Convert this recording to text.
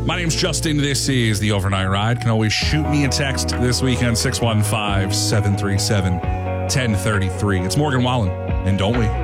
My name's Justin. This is the Overnight Ride. Can always shoot me a text this weekend, 615-737-1033. It's Morgan Wallen, and don't we?